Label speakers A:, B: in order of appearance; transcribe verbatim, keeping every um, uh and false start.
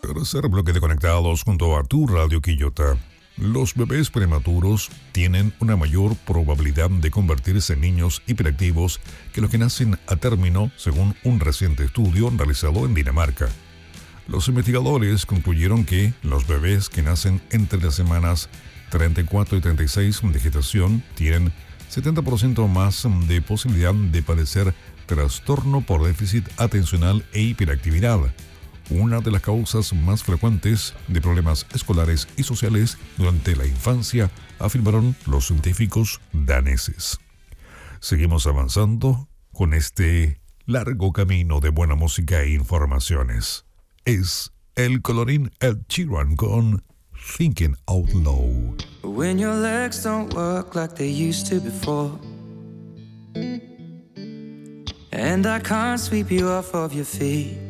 A: Tercer bloque de Conectados junto a tu Radio Quillota. Los bebés prematuros tienen una mayor probabilidad de convertirse en niños hiperactivos que los que nacen a término, según un reciente estudio realizado en Dinamarca. Los investigadores concluyeron que los bebés que nacen entre las semanas treinta y cuatro y treinta y seis de gestación tienen setenta por ciento más de posibilidad de padecer trastorno por déficit atencional e hiperactividad, una de las causas más frecuentes de problemas escolares y sociales durante la infancia, afirmaron los científicos daneses. Seguimos avanzando con este largo camino de buena música e informaciones. Es el colorín Ed Sheeran con Thinking Out Loud.
B: When your legs don't work like they used to before, and I can't sweep you off of your feet,